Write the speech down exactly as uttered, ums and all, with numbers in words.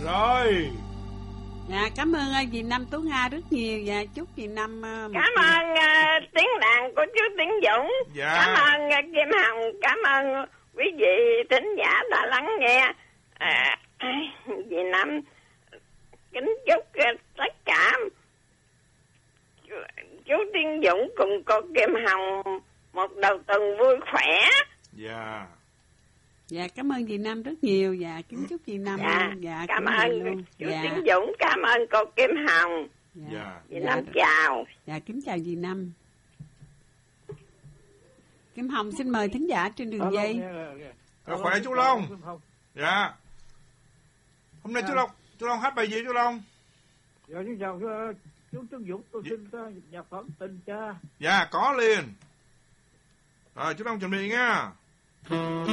Rồi. Dạ, cảm ơn uh, dì Năm Tú Nga rất nhiều. Dạ, chúc dì Năm uh, Cảm ơn uh, tiếng đàn của chú Tiến Dũng. Dạ. Cảm ơn uh, Kim Hồng. Cảm ơn quý vị thính giả đã lắng nghe. À, dì Năm kính chúc uh, tất cả chú Tiến Dũng cùng cô Kim Hồng một đầu tuần vui khỏe. Dạ. Dạ, cảm ơn dì Năm rất nhiều. Dạ, kính chúc dì Năm. Dạ, dạ cảm ơn ơn chú dạ. Tiến Dũng. Cảm ơn cô Kim Hồng. Dạ. Dạ. Dì Dạ. Năm chào. Dạ, kính chào dì Năm. Kim Hồng xin mời thính giả trên đường dây. À, khỏe chú Long. Dạ. Hôm nay chú Long, chú Long hát bài gì chú Long? Dạ, xin chào chú Tiến Dũng, tôi xin nhạc phẩm Tình Cha. Dạ, có liền. Rồi chú Long chuẩn bị nha.